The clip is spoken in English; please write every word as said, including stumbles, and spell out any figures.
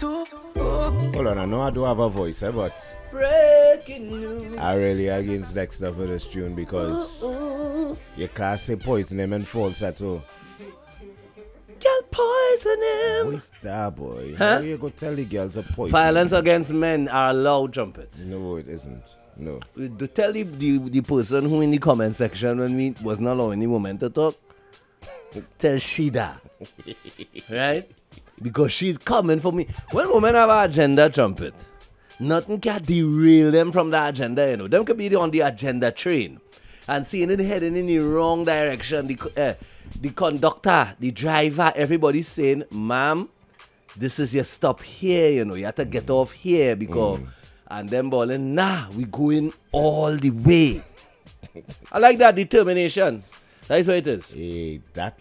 Hold on, I know I do have a voice, eh, but Breaking news. I really against Dexter for this tune because you can't say poison him and false at all. Girl poison him. Who's that boy? Huh? How you go tell the girl to poison Violence him? against men are allowed, trumpet. No, it isn't. No. To tell the, the, the person who in the comment section when we was not allowing the woman to talk, tell Shida. Right? Because she's coming for me. When women have an agenda, trumpet, nothing can derail them from the agenda, you know. Them can be on the agenda train and seeing it heading in the wrong direction. The, uh, the conductor, the driver, everybody's saying, ma'am, this is your stop here, you know. You have to get off here because... Mm. And them balling, nah, we going all the way. I like that determination. That's what it is. Hey, that